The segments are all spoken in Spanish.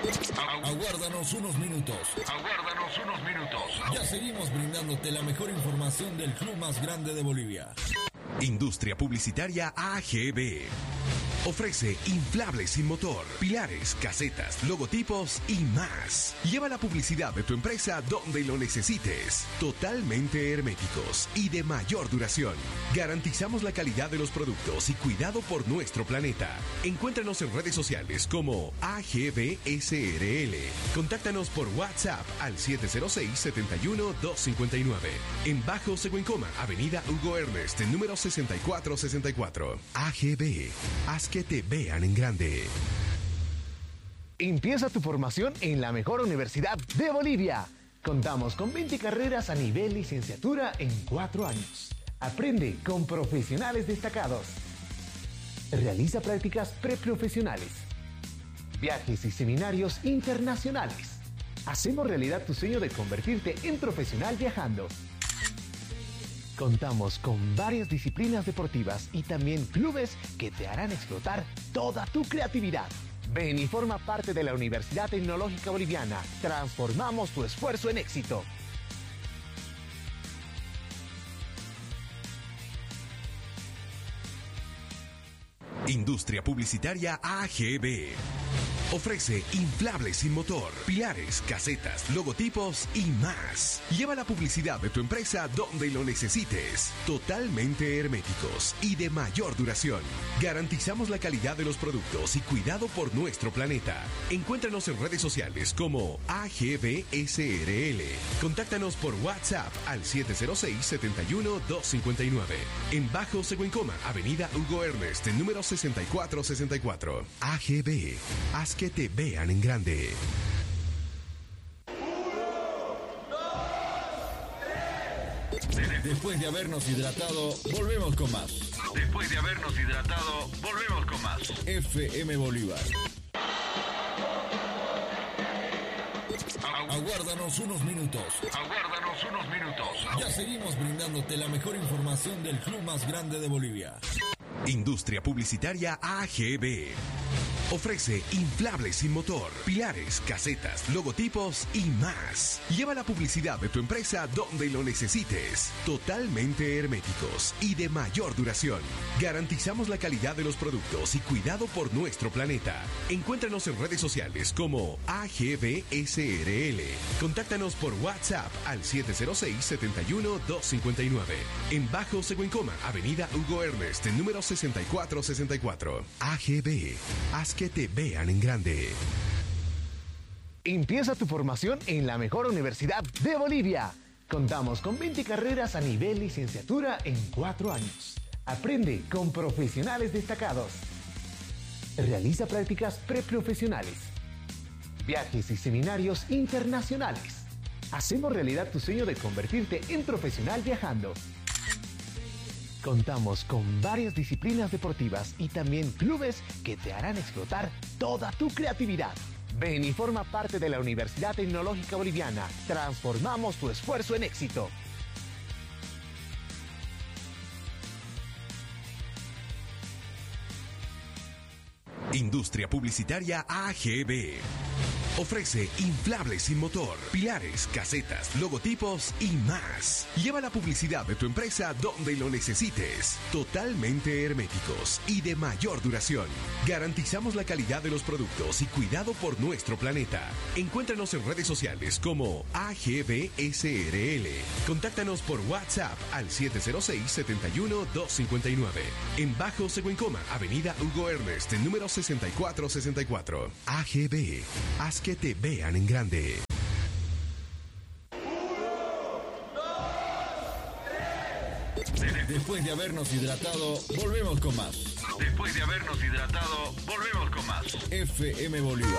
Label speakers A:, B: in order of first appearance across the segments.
A: Aguárdanos unos minutos. Ya seguimos brindándote la mejor información del club más grande de Bolivia.
B: Industria Publicitaria AGB. Ofrece inflables sin motor, pilares, casetas, logotipos y más. Lleva la publicidad de tu empresa donde lo necesites. Totalmente herméticos y de mayor duración. Garantizamos la calidad de los productos y cuidado por nuestro planeta. Encuéntranos en redes sociales como AGB SRL. Contáctanos por WhatsApp al 706-71-259. En Bajo Seguencoma, Avenida Hugo Ernest, número 6464. AGB. Haz que te vean en grande.
C: Empieza tu formación en la mejor universidad de Bolivia. Contamos con 20 carreras a nivel licenciatura en 4 años. Aprende con profesionales destacados. Realiza prácticas preprofesionales. Viajes y seminarios internacionales. Hacemos realidad tu sueño de convertirte en profesional viajando. Contamos con varias disciplinas deportivas y también clubes que te harán explotar toda tu creatividad. Ven y forma parte de la Universidad Tecnológica Boliviana. Transformamos tu esfuerzo en éxito.
B: Industria Publicitaria AGB. Ofrece inflables sin motor, pilares, casetas, logotipos y más. Lleva la publicidad de tu empresa donde lo necesites. Totalmente herméticos y de mayor duración. Garantizamos la calidad de los productos y cuidado por nuestro planeta. Encuéntranos en redes sociales como AGB SRL. Contáctanos por WhatsApp al 706-71-259. En Bajo Seguencoma, Avenida Hugo Ernest, número 6464. AGB. Haz que te vean en grande.
A: 1, 2, 3. Después de habernos hidratado, volvemos con más. FM Bolívar. Aguárdanos unos minutos. Ya seguimos brindándote la mejor información del club más grande de Bolivia.
B: Industria Publicitaria AGB. Ofrece inflables sin motor, pilares, casetas, logotipos y más. Lleva la publicidad de tu empresa donde lo necesites. Totalmente herméticos y de mayor duración. Garantizamos la calidad de los productos y cuidado por nuestro planeta. Encuéntranos en redes sociales como AGB SRL. Contáctanos por WhatsApp al 706-71-259. En Bajo Seguencoma, Avenida Hugo Ernest, número 6464. AGB. Haz que te vean en grande.
C: Empieza tu formación en la mejor universidad de Bolivia. Contamos con 20 carreras a nivel licenciatura en 4 años. Aprende con profesionales destacados. Realiza prácticas preprofesionales. Viajes y seminarios internacionales. Hacemos realidad tu sueño de convertirte en profesional viajando. Contamos con varias disciplinas deportivas y también clubes que te harán explotar toda tu creatividad. Ven y forma parte de la Universidad Tecnológica Boliviana. Transformamos tu esfuerzo en éxito.
B: Industria Publicitaria AGB. Ofrece inflables sin motor, pilares, casetas, logotipos y más. Lleva la publicidad de tu empresa donde lo necesites. Totalmente herméticos y de mayor duración. Garantizamos la calidad de los productos y cuidado por nuestro planeta. Encuéntranos en redes sociales como AGB SRL. Contáctanos por WhatsApp al 706-71-259. En Bajo Seguencoma, Avenida Hugo Ernest, número 6464. AGB. Haz que te vean en grande.
A: 1, 2, 3. Después de habernos hidratado, volvemos con más. FM Bolívar.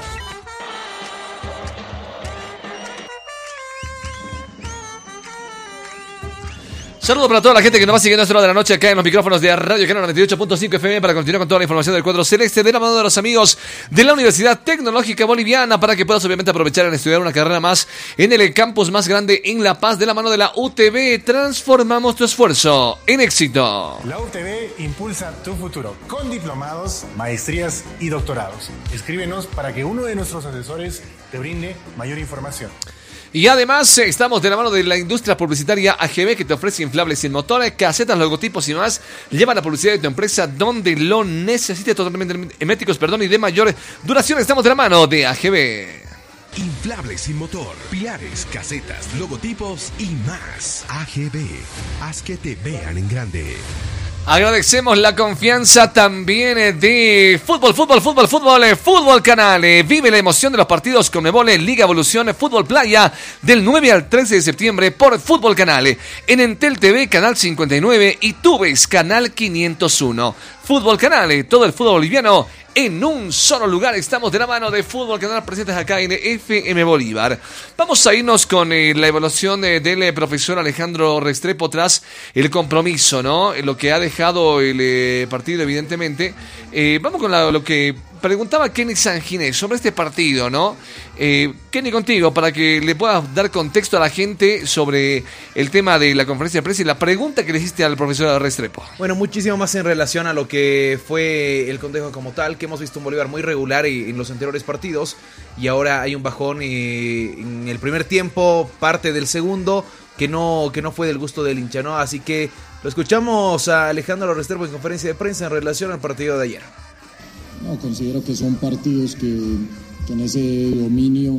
D: Saludos para toda la gente que nos va siguiendo a esta hora de la noche acá en los micrófonos de Radio Canal 98.5 FM para continuar con toda la información del cuadro celeste de la mano de los amigos de la Universidad Tecnológica Boliviana para que puedas obviamente aprovechar en estudiar una carrera más en el campus más grande en La Paz de la mano de la UTB. Transformamos tu esfuerzo en éxito.
E: La UTB impulsa tu futuro con diplomados, maestrías y doctorados. Escríbenos para que uno de nuestros asesores te brinde mayor información.
D: Y además estamos de la mano de la industria publicitaria AGB, que te ofrece inflables sin motor, casetas, logotipos y más. Lleva la publicidad de tu empresa donde lo necesite, totalmente herméticos, y de mayor duración. Estamos de la mano de AGB.
B: Inflables sin motor, pilares, casetas, logotipos y más. AGB, haz que te vean en grande.
D: Agradecemos la confianza también de Fútbol Canal. Vive la emoción de los partidos Conmebol Liga Evolución Fútbol Playa del 9 al 13 de septiembre por Fútbol Canal. En Entel TV, Canal 59 y Tubes, Canal 501. Fútbol Canal, todo el fútbol boliviano en un solo lugar. Estamos de la mano de Fútbol Canal presentes acá en FM Bolívar. Vamos a irnos con la evaluación del profesor Alejandro Restrepo tras el compromiso, ¿no? Lo que ha dejado el partido, evidentemente. Vamos con lo que preguntaba Kenny Sanginés sobre este partido, ¿no? Kenny, contigo, para que le puedas dar contexto a la gente sobre el tema de la conferencia de prensa y la pregunta que le hiciste al profesor Restrepo.
F: Bueno, muchísimo más en relación a lo que fue el contexto como tal, que hemos visto un Bolívar muy regular en los anteriores partidos, y ahora hay un bajón en el primer tiempo, parte del segundo, que no fue del gusto del hincha, ¿no? Así que lo escuchamos a Alejandro Restrepo en conferencia de prensa en relación al partido de ayer.
G: No, considero que son partidos que en ese dominio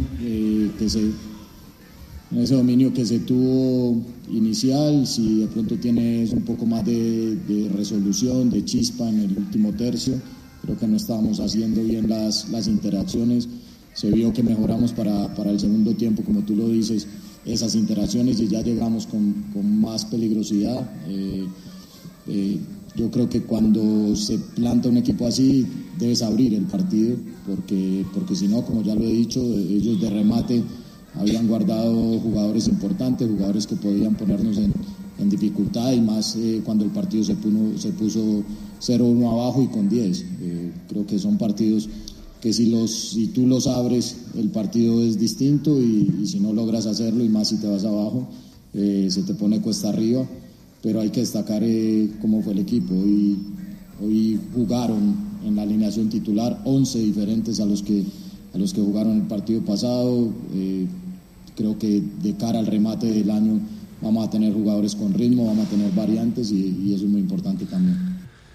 G: que se tuvo inicial, si de pronto tienes un poco más de resolución, de chispa en el último tercio, creo que no estábamos haciendo bien las interacciones. Se vio que mejoramos para el segundo tiempo, como tú lo dices, esas interacciones, y ya llegamos con más peligrosidad. Yo creo que cuando se planta un equipo así, debes abrir el partido, porque si no, como ya lo he dicho, ellos de remate habían guardado jugadores importantes, jugadores que podían ponernos en dificultad, y más cuando el partido se puso 0-1 abajo y con 10. Creo que son partidos que si tú los abres, el partido es distinto, y si no logras hacerlo, y más si te vas abajo, se te pone cuesta arriba. Pero hay que destacar cómo fue el equipo. Hoy jugaron en la alineación titular 11 diferentes a los que jugaron el partido pasado. Creo que de cara al remate del año vamos a tener jugadores con ritmo, vamos a tener variantes, y eso es muy importante también.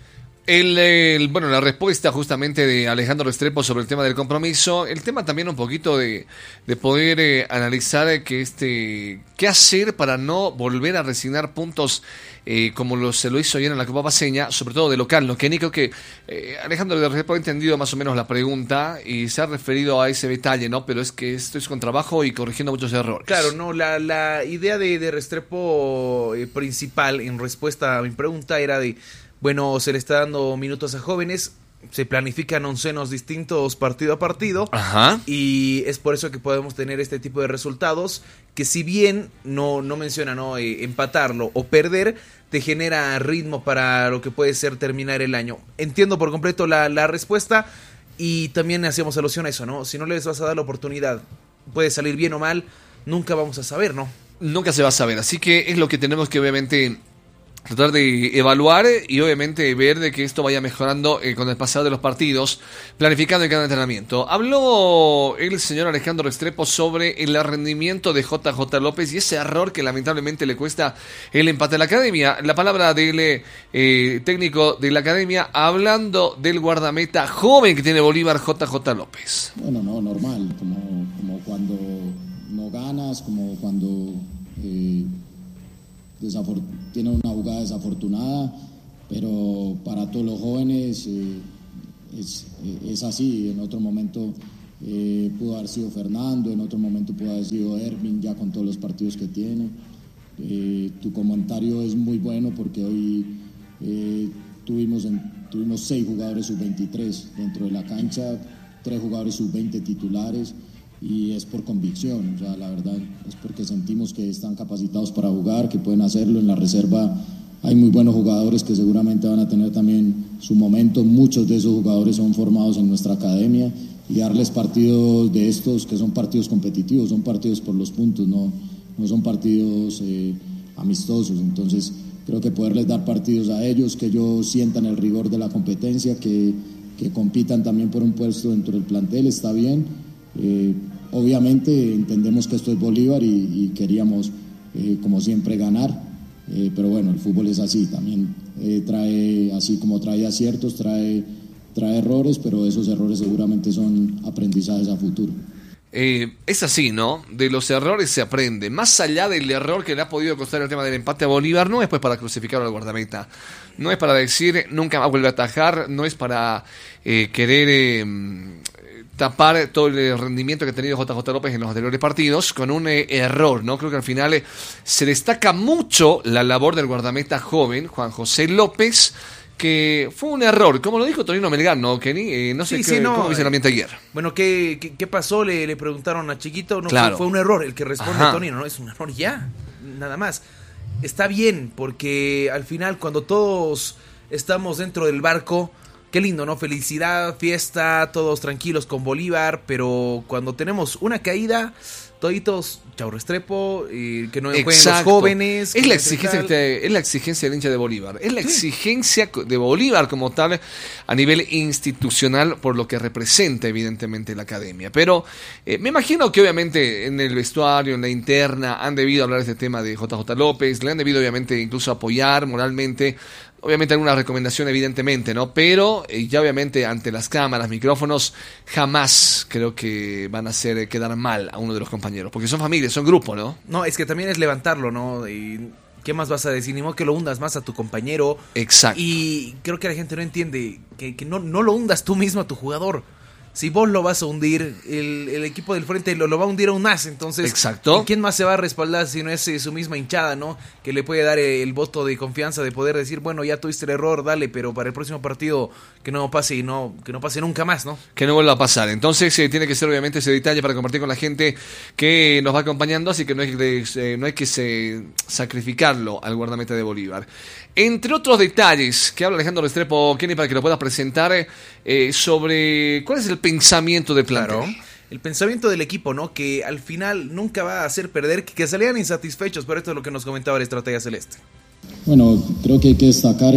D: La respuesta justamente de Alejandro Restrepo sobre el tema del compromiso, el tema también un poquito de poder analizar qué hacer para no volver a resignar puntos como se lo hizo ayer en la Copa Paceña, sobre todo de local, ¿no? Kenny, creo que Alejandro Restrepo ha entendido más o menos la pregunta y se ha referido a ese detalle, ¿no? Pero es que esto es con trabajo y corrigiendo muchos errores.
F: Claro, no, la idea de Restrepo principal en respuesta a mi pregunta era bueno, se le está dando minutos a jóvenes, se planifican oncenos distintos partido a partido.
D: Ajá.
F: Y es por eso que podemos tener este tipo de resultados que, si bien no menciona empatarlo o perder, te genera ritmo para lo que puede ser terminar el año. Entiendo por completo la respuesta, y también hacemos alusión a eso, ¿no? Si no les vas a dar la oportunidad, puede salir bien o mal, nunca vamos a saber, ¿no?
D: Nunca se va a saber, así que es lo que tenemos que obviamente tratar de evaluar y obviamente ver de que esto vaya mejorando con el pasado de los partidos, planificando en cada entrenamiento. Habló el señor Alejandro Restrepo sobre el rendimiento de JJ López y ese error que lamentablemente le cuesta el empate a la academia. La palabra del técnico de la academia, hablando del guardameta joven que tiene Bolívar, JJ López.
G: Bueno, no, normal, como cuando no ganas, como cuando tiene una jugada desafortunada, pero para todos los jóvenes es así. En otro momento pudo haber sido Fernando, en otro momento pudo haber sido Ervin, ya con todos los partidos que tiene. Tu comentario es muy bueno, porque hoy tuvimos 6 jugadores sub-23 dentro de la cancha, 3 jugadores sub-20 titulares. y es por convicción, o sea, la verdad es porque sentimos que están capacitados para jugar, que pueden hacerlo. En la reserva hay muy buenos jugadores que seguramente van a tener también su momento. Muchos de esos jugadores son formados en nuestra academia, y darles partidos de estos que son partidos competitivos, son partidos por los puntos, no son partidos amistosos. Entonces creo que poderles dar partidos a ellos, que ellos sientan el rigor de la competencia, que compitan también por un puesto dentro del plantel, está bien. Obviamente entendemos que esto es Bolívar y queríamos como siempre ganar, pero bueno, el fútbol es así, también trae, así como trae aciertos, trae errores, pero esos errores seguramente son aprendizajes a futuro.
D: Es así, ¿no? De los errores se aprende. Más allá del error que le ha podido costar el tema del empate a Bolívar, no es pues para crucificar al guardameta, no es para decir nunca más vuelve a atajar, no es para querer tapar todo el rendimiento que ha tenido JJ López en los anteriores partidos con un error, ¿no? Creo que al final se destaca mucho la labor del guardameta joven, Juan José López, que fue un error, como lo dijo Tonino Melgar, ¿no, Kenny? No sé cómo viste el ambiente ayer.
F: Bueno, ¿qué pasó? Le preguntaron a Chiquito, no,
D: claro.
F: Fue un error el que responde Tonino, no, es un error ya, nada más. Está bien, porque al final cuando todos estamos dentro del barco, qué lindo, ¿no? Felicidad, fiesta, todos tranquilos con Bolívar, pero cuando tenemos una caída, toditos, chau Restrepo, que no jueguen los jóvenes.
D: Es la exigencia del hincha de Bolívar. Es la exigencia de Bolívar como tal a nivel institucional por lo que representa evidentemente la academia. Pero me imagino que obviamente en el vestuario, en la interna, han debido hablar de este tema de JJ López, le han debido obviamente incluso apoyar moralmente. Obviamente alguna recomendación evidentemente, ¿no? Pero ya obviamente ante las cámaras, micrófonos, jamás creo que van a hacer quedar mal a uno de los compañeros, porque son familias, son grupo, ¿no?
F: No, es que también es levantarlo, ¿no? Y ¿qué más vas a decir? Ni modo que lo hundas más a tu compañero.
D: Exacto.
F: Y creo que la gente no entiende que no lo hundas tú mismo a tu jugador. Si vos lo vas a hundir, el equipo del frente lo va a hundir aún más. Entonces,
D: exacto.
F: ¿Quién más se va a respaldar si no es su misma hinchada, ¿no? Que le puede dar el voto de confianza de poder decir, bueno, ya tuviste el error, dale, pero para el próximo partido que no pase que no pase nunca más, ¿no?
D: Que no vuelva a pasar. Entonces tiene que ser obviamente ese detalle para compartir con la gente que nos va acompañando, así que no hay que sacrificarlo al guardameta de Bolívar. Entre otros detalles que habla Alejandro Restrepo, Kenny, para que lo puedas presentar, sobre cuál es el pensamiento del plantel.
F: Claro. El pensamiento del equipo, ¿no? Que al final nunca va a hacer perder, que salían insatisfechos, pero esto es lo que nos comentaba la Estratega Celeste.
G: Bueno, creo que hay que destacar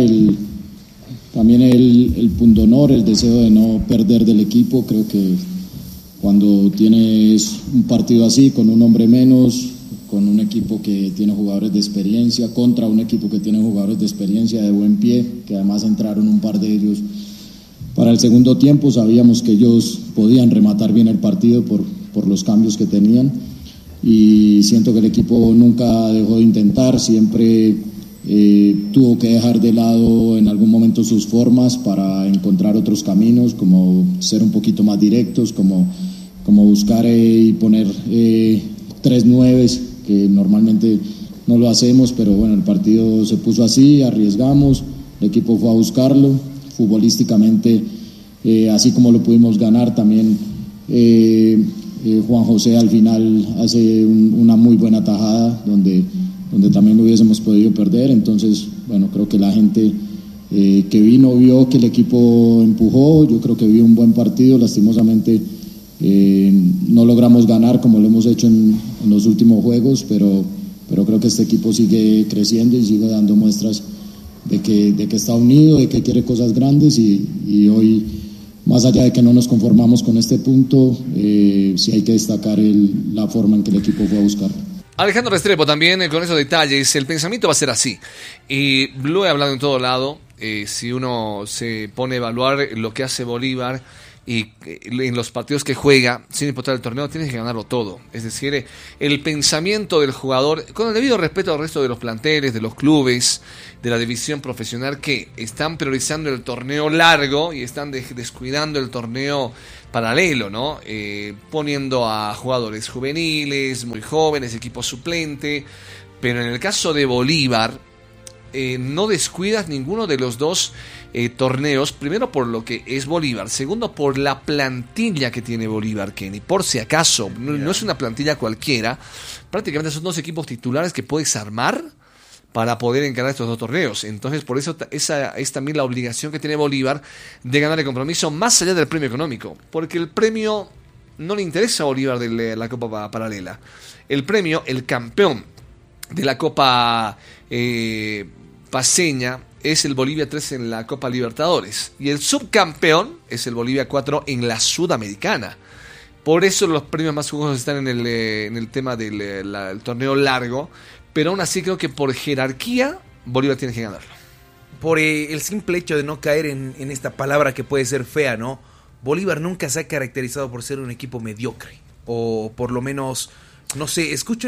G: también el pundonor, el deseo de no perder del equipo. Creo que cuando tienes un partido así, con un hombre menos, con un equipo que tiene jugadores de experiencia, contra un equipo que tiene jugadores de experiencia, de buen pie, que además entraron un par de ellos para el segundo tiempo, sabíamos que ellos podían rematar bien el partido por los cambios que tenían, y siento que el equipo nunca dejó de intentar, siempre tuvo que dejar de lado en algún momento sus formas para encontrar otros caminos, como ser un poquito más directos, como buscar y poner 3 nueves, que normalmente no lo hacemos, pero bueno, el partido se puso así, arriesgamos, el equipo fue a buscarlo, futbolísticamente, así como lo pudimos ganar, también Juan José al final hace una muy buena tajada, donde también lo hubiésemos podido perder. Entonces, bueno, creo que la gente que vio que el equipo empujó, yo creo que vio un buen partido. Lastimosamente no logramos ganar como lo hemos hecho en los últimos juegos, pero creo que este equipo sigue creciendo y sigue dando muestras de que está unido, de que quiere cosas grandes, y hoy, más allá de que no nos conformamos con este punto, sí hay que destacar la forma en que el equipo fue a buscar.
D: Alejandro Restrepo también, con esos detalles, el pensamiento va a ser así, y lo he hablado en todo lado. Si uno se pone a evaluar lo que hace Bolívar y en los partidos que juega, sin importar el torneo, tienes que ganarlo todo. Es decir, el pensamiento del jugador, con el debido respeto al resto de los planteles, de los clubes, de la división profesional, que están priorizando el torneo largo y están descuidando el torneo paralelo, ¿no? Poniendo a jugadores juveniles, muy jóvenes, equipo suplente. Pero en el caso de Bolívar, no descuidas ninguno de los dos torneos, primero por lo que es Bolívar, segundo por la plantilla que tiene Bolívar, Kenny, por si acaso, no es una plantilla cualquiera, prácticamente son dos equipos titulares que puedes armar para poder encarar estos dos torneos. Entonces, por eso esa es también la obligación que tiene Bolívar de ganar el compromiso más allá del premio económico, porque el premio no le interesa a Bolívar de la Copa Paralela. El premio, el campeón de la Copa Paceña es el Bolivia 3 en la Copa Libertadores y el subcampeón es el Bolivia 4 en la Sudamericana. Por eso los premios más jugosos están en el tema del torneo largo, pero aún así creo que por jerarquía Bolívar tiene que ganarlo.
F: Por el simple hecho de no caer en esta palabra que puede ser fea, ¿no? Bolívar nunca se ha caracterizado por ser un equipo mediocre, o por lo menos, no sé, escucho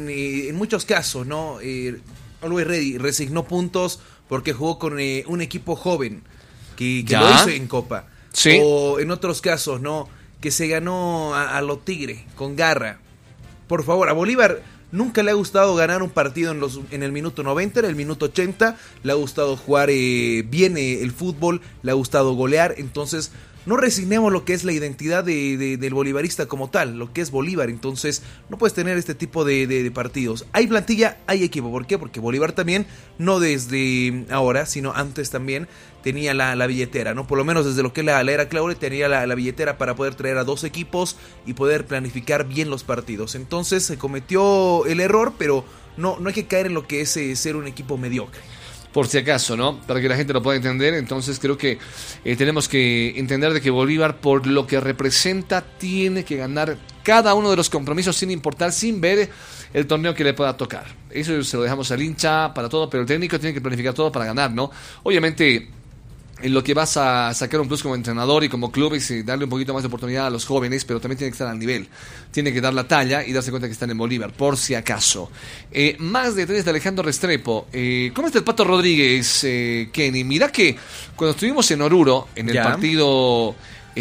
F: en muchos casos, ¿no? Always Ready resignó puntos porque jugó con un equipo joven que lo hizo en Copa.
D: Sí.
F: O en otros casos, ¿no? Que se ganó a lo Tigre con garra. Por favor, a Bolívar nunca le ha gustado ganar un partido en el minuto 90, en el minuto 80. Le ha gustado jugar bien el fútbol, le ha gustado golear. Entonces, no resignemos lo que es la identidad del bolivarista como tal, lo que es Bolívar. Entonces, no puedes tener este tipo de partidos. Hay plantilla, hay equipo. ¿Por qué? Porque Bolívar también, no desde ahora, sino antes también, tenía la billetera, ¿no? Por lo menos desde lo que es la era Claure, tenía la billetera para poder traer a dos equipos y poder planificar bien los partidos. Entonces, se cometió el error, pero no hay que caer en lo que es ser un equipo mediocre.
D: Por si acaso, ¿no? Para que la gente lo pueda entender. Entonces creo que tenemos que entender de que Bolívar, por lo que representa, tiene que ganar cada uno de los compromisos sin importar, sin ver el torneo que le pueda tocar. Eso se lo dejamos al hincha para todo, pero el técnico tiene que planificar todo para ganar, ¿no? Obviamente, en lo que vas a sacar un plus como entrenador y como club es darle un poquito más de oportunidad a los jóvenes, pero también tiene que estar al nivel, tiene que dar la talla y darse cuenta que están en Bolívar, por si acaso. Más detalles de Alejandro Restrepo. ¿Cómo está el Pato Rodríguez, Kenny? Mirá que cuando estuvimos en Oruro, en el partido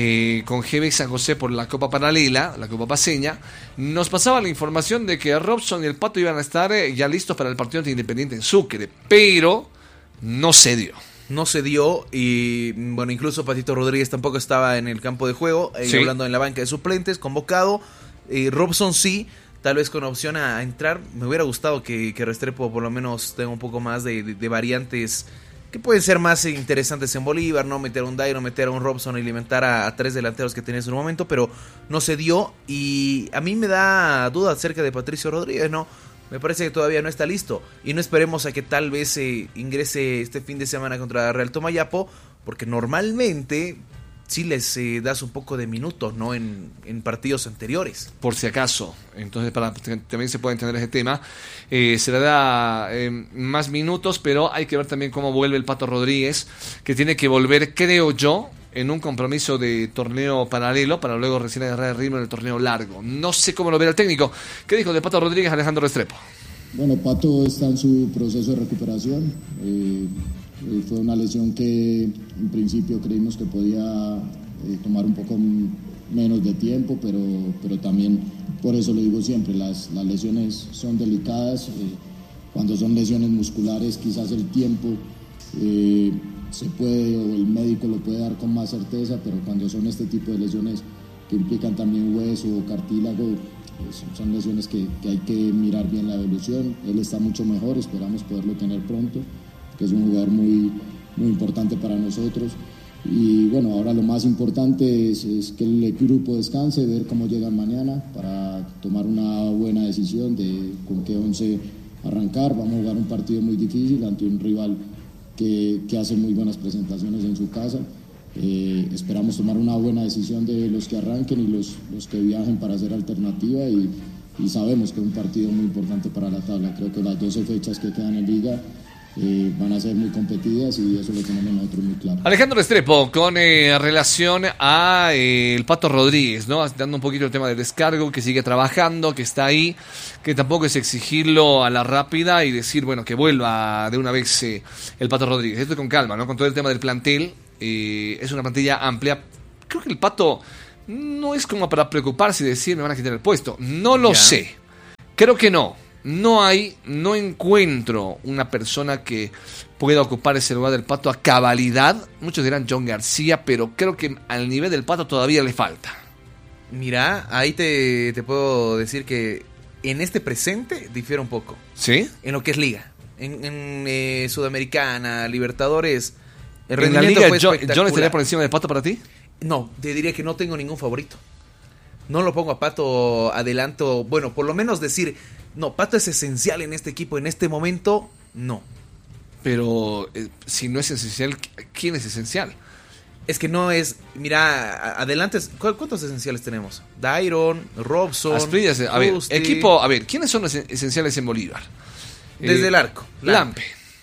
D: con GB San José por la Copa Paralela, la Copa Paceña, nos pasaba la información de que Robson y el Pato iban a estar ya listos para el partido ante Independiente en Sucre, pero no se dio.
F: No se dio y bueno, incluso Patito Rodríguez tampoco estaba en el campo de juego,
D: sí,
F: hablando en la banca de suplentes, convocado. Robson sí, tal vez con opción a entrar. Me hubiera gustado que Restrepo por lo menos tenga un poco más de variantes que pueden ser más interesantes en Bolívar, ¿no? Meter a un Dairo, meter a un Robson y alimentar a tres delanteros que tenía en su momento, pero no se dio y a mí me da duda acerca de Patricio Rodríguez, ¿no? Me parece que todavía no está listo y no esperemos a que tal vez ingrese este fin de semana contra Real Tomayapo, porque normalmente sí les das un poco de minutos, ¿no? En partidos anteriores.
D: Por si acaso, entonces para que también se pueda entender ese tema, se le da más minutos, pero hay que ver también cómo vuelve el Pato Rodríguez, que tiene que volver, creo yo, en un compromiso de torneo paralelo para luego recién agarrar el ritmo en el torneo largo. No sé cómo lo ve el técnico. ¿Qué dijo de Pato Rodríguez Alejandro Restrepo?
G: Bueno, Pato está en su proceso de recuperación. Fue una lesión que en principio creímos que podía tomar un poco menos de tiempo, pero también, por eso lo digo siempre, las lesiones son delicadas. Cuando son lesiones musculares, quizás el tiempo se puede, o el médico lo puede dar con más certeza, pero cuando son este tipo de lesiones que implican también hueso o cartílago, son lesiones que hay que mirar bien la evolución. Él está mucho mejor, esperamos poderlo tener pronto, que es un jugador muy, muy importante para nosotros. Y bueno, ahora lo más importante es que el grupo descanse, ver cómo llegan mañana para tomar una buena decisión de con qué 11 arrancar. Vamos a jugar un partido muy difícil ante un rival que hace muy buenas presentaciones en su casa. Esperamos tomar una buena decisión de los que arranquen y los que viajen para hacer alternativa y sabemos que es un partido muy importante para la tabla. Creo que las 12 fechas que quedan en Liga van a ser muy competidas y eso lo tenemos nosotros muy claro.
D: Alejandro Restrepo, con relación a el Pato Rodríguez, ¿no? Dando un poquito el tema del descargo, que sigue trabajando, que está ahí, que tampoco es exigirlo a la rápida y decir, bueno, que vuelva de una vez el Pato Rodríguez. Esto con calma, ¿no? Con todo el tema del plantel, es una plantilla amplia. Creo que el Pato no es como para preocuparse y decir, me van a quitar el puesto. No lo sé. Creo que no. no encuentro una persona que pueda ocupar ese lugar del Pato a cabalidad. Muchos dirán John García, pero creo que al nivel del Pato todavía le falta.
F: Mira, ahí te puedo decir que en este presente difiere un poco.
D: ¿Sí?
F: En lo que es liga. En Sudamericana, Libertadores, el
D: ¿En la
F: rendimiento
D: liga
F: fue
D: John
F: espectacular.
D: estaría por encima del Pato para ti?
F: No, te diría que no tengo ningún favorito. No lo pongo a Pato adelanto. Bueno, por lo menos decir, no, Pato es esencial en este equipo en este momento, no.
D: Pero si no es esencial, ¿quién es esencial?
F: Es que no es, mira, adelante, ¿cuántos esenciales tenemos? Dairon, Robson,
D: Asprilla, a ver,
F: Justi.
D: equipo, a ver, ¿quiénes son los esenciales en Bolívar?
F: Desde el arco.
D: Lampe.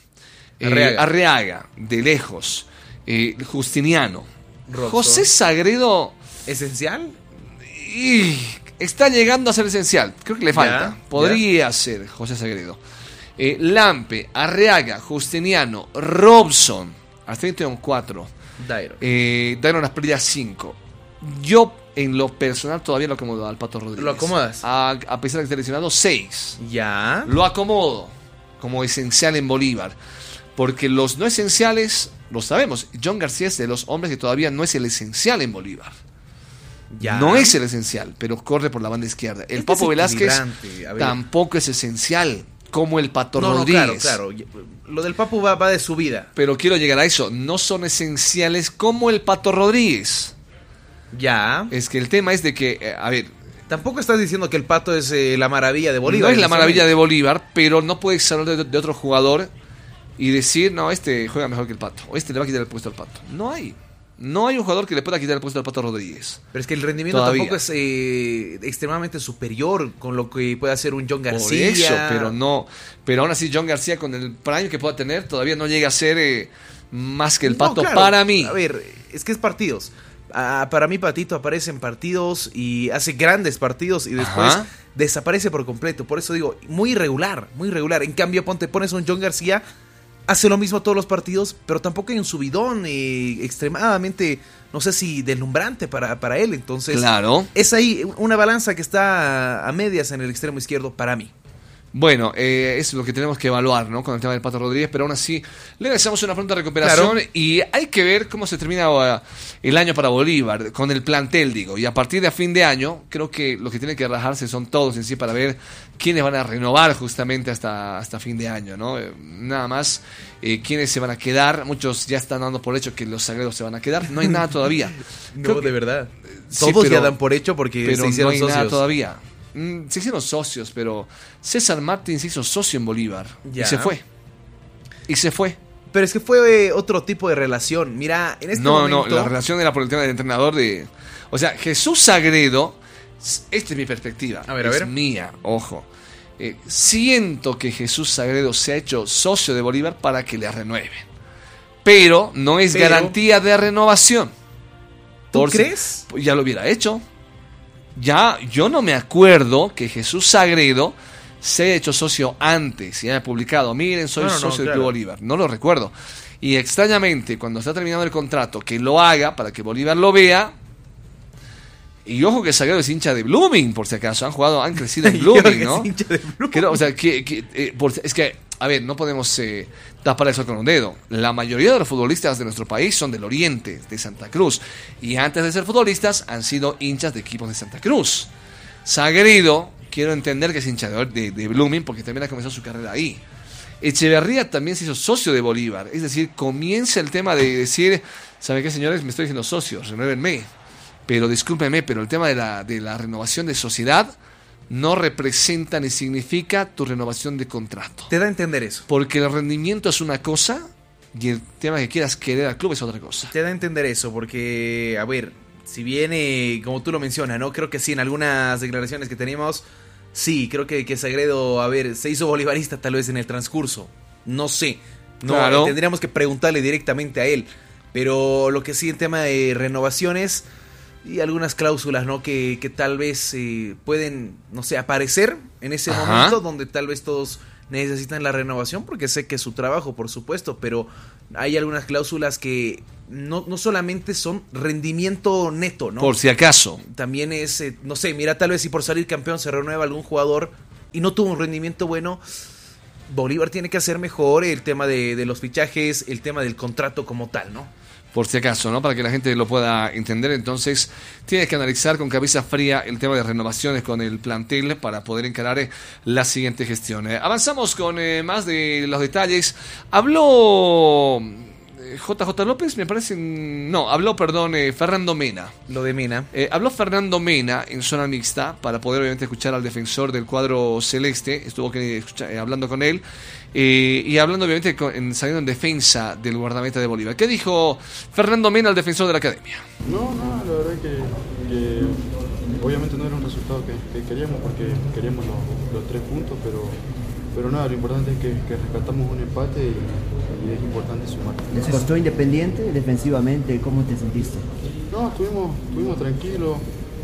D: Arriaga, de lejos. Justiniano.
F: Robson.
D: José Sagredo.
F: ¿Esencial?
D: Y está llegando a ser esencial. Creo que le falta.
F: Ya,
D: Podría ser José Sagredo. Lampe, Arriaga, Justiniano, Robson. Hasta ahí tengo 4.
F: Dairon.
D: Dairon Asprilla 5. Yo, en lo personal, todavía lo acomodo al Pato Rodríguez.
F: ¿Lo acomodas?
D: A pesar de que esté lesionado, 6.
F: Ya.
D: Lo acomodo como esencial en Bolívar. Porque los no esenciales, lo sabemos. John García es de los hombres que todavía no es el esencial en Bolívar.
F: Ya.
D: No es el esencial, pero corre por la banda izquierda. El Papo Velázquez tampoco es esencial como el Pato Rodríguez.
F: Claro. Lo del Papu va de su vida.
D: Pero quiero llegar a eso. No son esenciales como el Pato Rodríguez.
F: Ya.
D: Es que el tema es de que, a ver...
F: Tampoco estás diciendo que el Pato es la maravilla de Bolívar.
D: No es la maravilla de Bolívar, pero no puedes hablar de otro jugador y decir, no, este juega mejor que el Pato, o este le va a quitar el puesto al Pato. No hay un jugador que le pueda quitar el puesto al Pato Rodríguez.
F: Pero es que el rendimiento
D: todavía
F: tampoco es extremadamente superior con lo que puede hacer un John García.
D: Por eso, pero aún así John García con el prime que pueda tener todavía no llega a ser más que el Pato,
F: claro,
D: para mí.
F: A ver, es que es partidos. Para mí Patito aparece en partidos y hace grandes partidos y después desaparece por completo. Por eso digo, muy irregular. En cambio, pones un John García, hace lo mismo todos los partidos, pero tampoco hay un subidón extremadamente, no sé si deslumbrante para él. Entonces,
D: claro,
F: es ahí una balanza que está a medias en el extremo izquierdo para mí.
D: Bueno, es lo que tenemos que evaluar, ¿no? Con el tema del Pato Rodríguez, pero aún así le deseamos una pronta recuperación, claro. Y hay que ver cómo se termina el año para Bolívar, con el plantel, digo, y a partir de fin de año, creo que lo que tiene que rajarse son todos en sí para ver quiénes van a renovar justamente hasta fin de año, ¿no? Nada más, quiénes se van a quedar, muchos ya están dando por hecho que los Sagredos se van a quedar, no hay nada todavía.
F: No, de verdad. Todos sí, ya dan por hecho porque se hicieron
D: no hay
F: socios.
D: Nada todavía. Se hicieron socios, pero César Martín se hizo socio en Bolívar. Ya. Y se fue.
F: Pero es que fue otro tipo de relación. Mira, en este momento...
D: No, la relación era por el tema del entrenador de... O sea, Jesús Sagredo, esta es mi perspectiva, a ver. Mía, ojo. Siento que Jesús Sagredo se ha hecho socio de Bolívar para que le renueven. Pero no es garantía de renovación.
F: ¿Tú crees?
D: Ya lo hubiera hecho. Ya, yo no me acuerdo que Jesús Sagredo se haya hecho socio antes y haya publicado, miren, soy socio del Club Bolívar. No lo recuerdo. Y extrañamente, cuando está terminando el contrato, que lo haga para que Bolívar lo vea. Y ojo que Sagredo es hincha de Blooming, por si acaso. Han crecido en Blooming, ¿no? Es hincha de Blooming. O sea, es que, a ver, no podemos tapar el sol con un dedo. La mayoría de los futbolistas de nuestro país son del Oriente, de Santa Cruz. Y antes de ser futbolistas, han sido hinchas de equipos de Santa Cruz. Sagredo, quiero entender que es hincha de Blooming, porque también ha comenzado su carrera ahí. Echeverría también se hizo socio de Bolívar. Es decir, comienza el tema de decir, ¿saben qué, señores? Me estoy haciendo socio, renuévenme. Pero discúlpenme, pero el tema de la renovación de sociedad no representa ni significa tu renovación de contrato.
F: Te da a entender eso.
D: Porque el rendimiento es una cosa y el tema que quieras querer al club es otra cosa.
F: Te da a entender eso porque, a ver, si viene, como tú lo mencionas, ¿no? Creo que sí, en algunas declaraciones que teníamos, sí, creo que Sagredo, a ver, se hizo bolivarista tal vez en el transcurso. No sé. No, claro. Tendríamos que preguntarle directamente a él. Pero lo que sí en tema de renovaciones... Y algunas cláusulas, ¿no? Que tal vez pueden, no sé, aparecer en ese momento donde tal vez todos necesitan la renovación, porque sé que es su trabajo, por supuesto, pero hay algunas cláusulas que no solamente son rendimiento neto, ¿no?
D: Por si acaso.
F: También es, no sé, mira, tal vez si por salir campeón se renueva algún jugador y no tuvo un rendimiento bueno. Bolívar tiene que hacer mejor el tema de los fichajes, el tema del contrato como tal, ¿no?
D: Por si acaso, ¿no? Para que la gente lo pueda entender, entonces tienes que analizar con cabeza fría el tema de renovaciones con el plantel para poder encarar la siguiente gestión. Avanzamos con más de los detalles. Habló JJ López, me parece, Fernando Mena.
F: Lo de Mena.
D: Habló Fernando Mena en zona mixta para poder obviamente escuchar al defensor del cuadro celeste. Estuvo hablando con él y hablando obviamente saliendo en defensa del guardameta de Bolívar. ¿Qué dijo Fernando Mena, el defensor de la academia?
H: No, la verdad que obviamente no era un resultado que queríamos, porque queríamos los 3 puntos, pero nada, lo importante es que rescatamos un empate y es importante sumar.
I: ¿Les costó Independiente defensivamente? ¿Cómo te sentiste?
H: No, estuvimos tranquilos.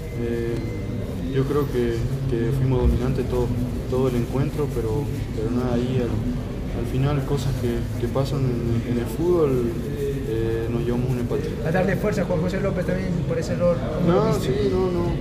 H: Yo creo que fuimos dominantes todo el encuentro, pero nada, ahí al final cosas que pasan en el fútbol, nos llevamos un empate.
J: A darle fuerza a Juan José López también por ese error.
H: No, sí, no.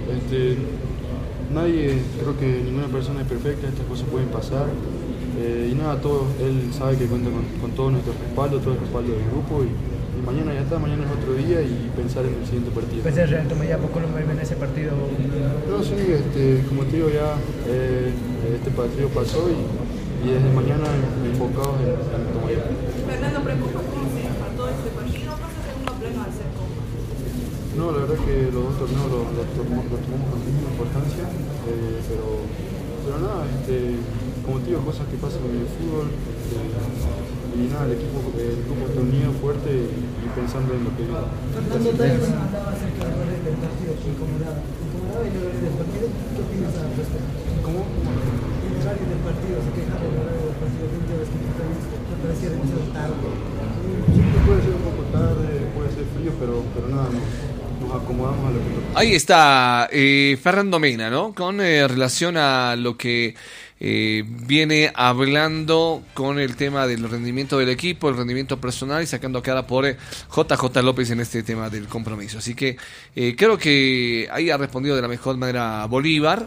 H: Nadie, creo que ninguna persona es perfecta, estas cosas pueden pasar. Y nada, él sabe que cuenta con todo nuestro respaldo, todo el respaldo del grupo, y mañana ya está, mañana es otro día y pensar en el siguiente partido.
J: ¿Pensás Real Tomayapo cómo ven ese partido?
H: No, sí, como te digo, ya este partido pasó y desde mañana enfocados en Tomayapo.
K: Fernando, ¿preocupa cómo se empató este partido? ¿No pasa segundo pleno al ser Copa?
H: No, la verdad que los dos torneos los tomamos con mucha importancia, pero nada, como te digo, cosas que pasan en el fútbol, y nada, el grupo está unido, fuerte y pensando en lo que viene.
J: Fernando, también hablaba acerca del partido que incomodaba el horario del partido. ¿Qué opinas al respecto?
H: ¿Cómo?
J: El horario del partido, se quejaba del horario del partido. ¿Te parecía demasiado tarde?
H: Sí, puede ser un poco tarde, puede ser frío, pero nada, nos acomodamos a lo que toca.
D: Ahí está Fernando Mena, ¿no? Con relación a lo que viene hablando con el tema del rendimiento del equipo, el rendimiento personal, y sacando cara por JJ López en este tema del compromiso. Así que creo que ahí ha respondido de la mejor manera Bolívar,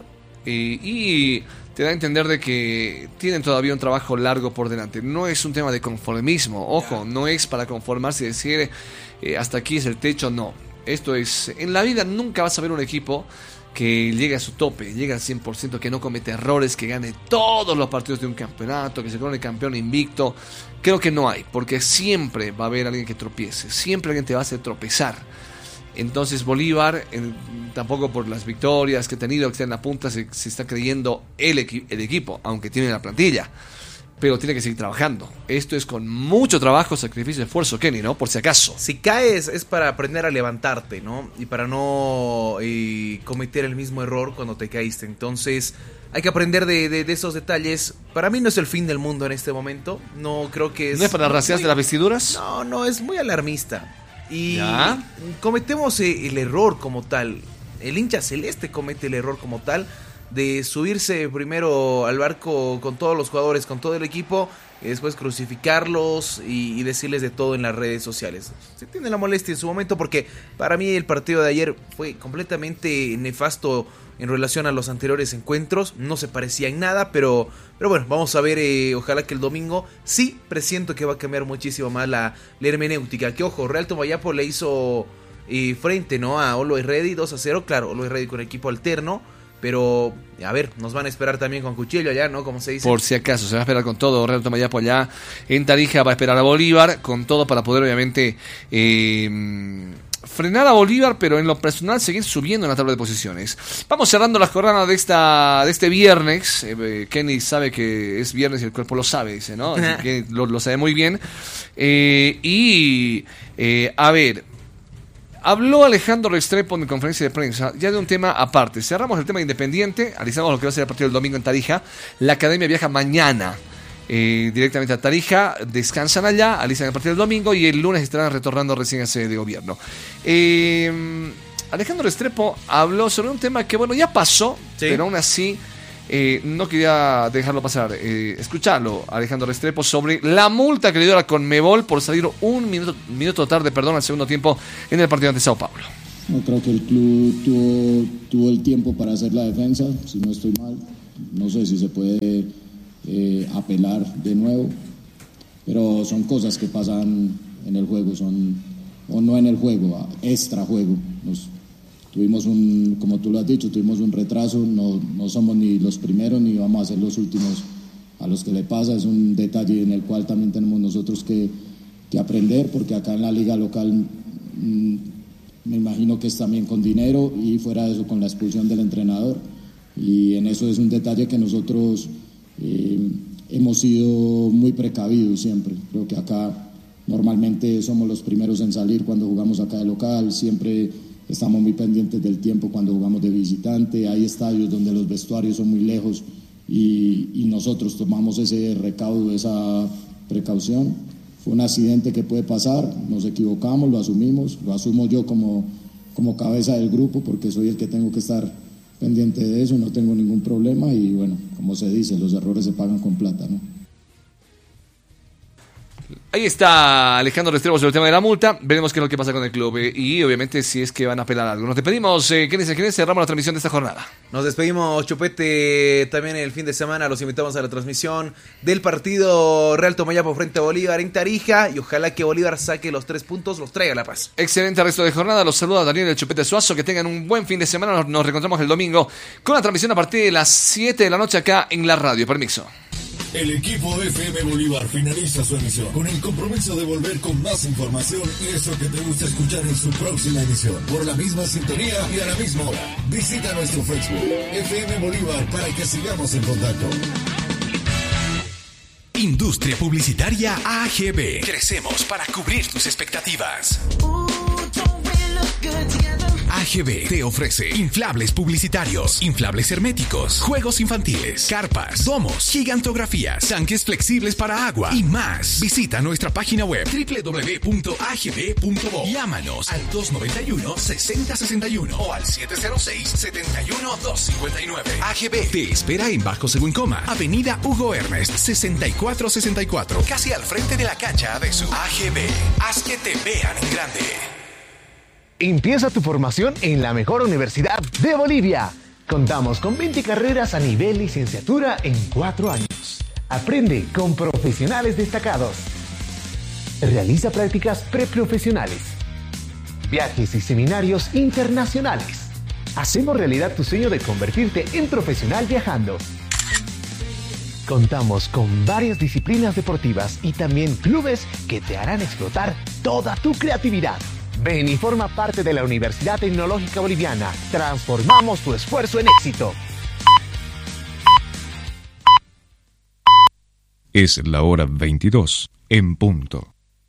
D: y te da a entender de que tienen todavía un trabajo largo por delante. No es un tema de conformismo, ojo, no es para conformarse y decir hasta aquí es el techo, no. Esto es, en la vida nunca vas a ver un equipo que llegue a su tope, llegue al 100%, que no comete errores, que gane todos los partidos de un campeonato, que se corone campeón invicto. Creo que no hay, porque siempre va a haber alguien que tropiece, siempre alguien te va a hacer tropezar. Entonces Bolívar, tampoco por las victorias que ha tenido, que está en la punta, se está creyendo el equipo, aunque tiene la plantilla. Pero tiene que seguir trabajando. Esto es con mucho trabajo, sacrificio, esfuerzo, Kenny, ¿no? Por si acaso.
F: Si caes es para aprender a levantarte, ¿no? Y para no cometer el mismo error cuando te caíste. Entonces hay que aprender de esos detalles. Para mí no es el fin del mundo en este momento. No creo que es...
D: ¿No es para rasgarse las vestiduras?
F: No, es muy alarmista. Y
D: ¿ya?
F: Cometemos el error como tal. El hincha celeste comete el error como tal de subirse primero al barco con todos los jugadores, con todo el equipo, y después crucificarlos y decirles de todo en las redes sociales. Se tiene la molestia en su momento, porque para mí el partido de ayer fue completamente nefasto en relación a los anteriores encuentros. No se parecía en nada, pero bueno, vamos a ver, ojalá que el domingo sí presiento que va a cambiar muchísimo más la hermenéutica. Que ojo, Real Tomayapo le hizo frente, ¿no?, a Always Ready 2-0, claro, Always Ready con equipo alterno. Pero, a ver, nos van a esperar también con cuchillo allá, ¿no? Como se dice.
D: Por si acaso, se va a esperar con todo. Real Tomayapo allá en Tarija va a esperar a Bolívar con todo para poder, obviamente, frenar a Bolívar, pero en lo personal seguir subiendo en la tabla de posiciones. Vamos cerrando la jornada de este viernes. Kenny sabe que es viernes y el cuerpo lo sabe, dice, ¿no? Así que lo sabe muy bien. A ver... Habló Alejandro Restrepo en conferencia de prensa ya de un tema aparte. Cerramos el tema de Independiente, analizamos lo que va a ser el partido del domingo en Tarija. La academia viaja mañana directamente a Tarija, descansan allá, analizan el partido del domingo y el lunes estarán retornando recién a sede de gobierno. Alejandro Restrepo habló sobre un tema que, bueno, ya pasó, ¿sí?, pero aún así no quería dejarlo pasar. Escucharlo, Alejandro Restrepo, sobre la multa que le dio la Conmebol por salir un minuto tarde, al segundo tiempo en el partido ante Sao Paulo.
G: No, creo que el club tuvo el tiempo para hacer la defensa, si no estoy mal. No sé si se puede apelar de nuevo, pero son cosas que pasan en el juego, o no en el juego, extra juego. Tuvimos como tú lo has dicho, tuvimos un retraso, no somos ni los primeros ni vamos a ser los últimos a los que le pasa. Es un detalle en el cual también tenemos nosotros que aprender, porque acá en la liga local me imagino que es también con dinero y fuera de eso con la expulsión del entrenador, y en eso es un detalle que nosotros hemos sido muy precavidos siempre. Creo que acá normalmente somos los primeros en salir cuando jugamos acá de local, siempre estamos muy pendientes del tiempo cuando jugamos de visitante. Hay estadios donde los vestuarios son muy lejos y nosotros tomamos ese recaudo, esa precaución. Fue un accidente que puede pasar, nos equivocamos, lo asumimos, lo asumo yo como cabeza del grupo, porque soy el que tengo que estar pendiente de eso, no tengo ningún problema y bueno, como se dice, los errores se pagan con plata, ¿no?
D: Ahí está Alejandro Restrepo sobre el tema de la multa. Veremos qué es lo que pasa con el club y obviamente si es que van a apelar algo. Nos despedimos, ¿quiénes cerramos la transmisión de esta jornada?
F: Nos despedimos, Chupete, también el fin de semana los invitamos a la transmisión del partido Real Tomayapo frente a Bolívar en Tarija, y ojalá que Bolívar saque los 3 puntos, los traiga a La Paz.
D: Excelente resto de jornada, los saluda Daniel el Chupete Suazo, que tengan un buen fin de semana. Nos reencontramos el domingo con la transmisión a partir de las 7 de la noche acá en la radio. Permiso.
A: El equipo FM Bolívar finaliza su emisión con el compromiso de volver con más información y eso que te gusta escuchar en su próxima emisión. Por la misma sintonía y a la misma hora. Visita nuestro Facebook, FM Bolívar, para que sigamos en contacto.
B: Industria Publicitaria AGB. Crecemos para cubrir tus expectativas. AGB te ofrece inflables publicitarios, inflables herméticos, juegos infantiles, carpas, domos, gigantografías, tanques flexibles para agua y más. Visita nuestra página web www.agb.bo. Llámanos al 291-6061 o al 706-71259. AGB te espera en Bajo Según Coma, Avenida Hugo Ernest, 6464, casi al frente de la cancha de su AGB. Haz que te vean en grande.
C: Empieza tu formación en la mejor universidad de Bolivia. Contamos con 20 carreras a nivel licenciatura en 4 años. Aprende con profesionales destacados. Realiza prácticas preprofesionales. Viajes y seminarios internacionales. Hacemos realidad tu sueño de convertirte en profesional viajando. Contamos con varias disciplinas deportivas y también clubes que te harán explotar toda tu creatividad. Ven y forma parte de la Universidad Tecnológica Boliviana. Transformamos tu esfuerzo en éxito.
L: Es la hora 22 en punto.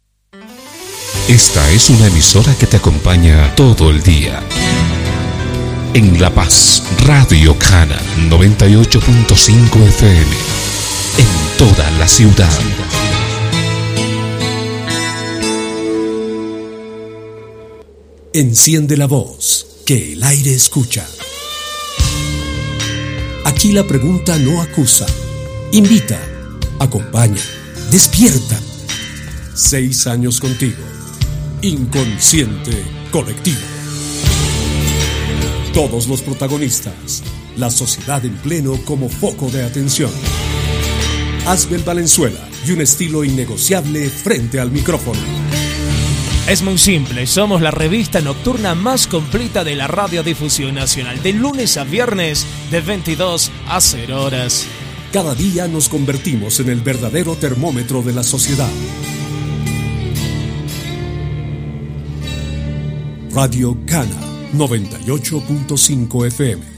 L: Esta es una emisora que te acompaña todo el día. En La Paz, Radio Cana 98.5 FM. En toda la ciudad. Enciende la voz, que el aire escucha. Aquí la pregunta no acusa, invita, acompaña, despierta. 6 años contigo, inconsciente colectivo. Todos los protagonistas, la sociedad en pleno como foco de atención. Asbel Valenzuela y un estilo innegociable frente al micrófono.
M: Es muy simple, somos la revista nocturna más completa de la radiodifusión nacional, de lunes a viernes, de 22 a 0 horas.
L: Cada día nos convertimos en el verdadero termómetro de la sociedad. Radio Cana 98.5 FM.